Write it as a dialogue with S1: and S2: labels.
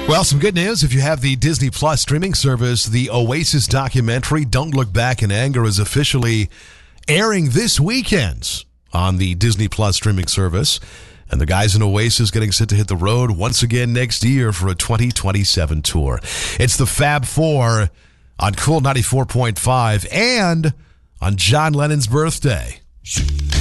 S1: Well, some good news. If you have the Disney Plus streaming service, the Oasis documentary, Don't Look Back in Anger, is officially airing this weekend on the Disney Plus streaming service. And the guys in Oasis getting set to hit the road once again next year for a 2027 tour. It's the Fab Four on Cool 94.5 and on John Lennon's birthday.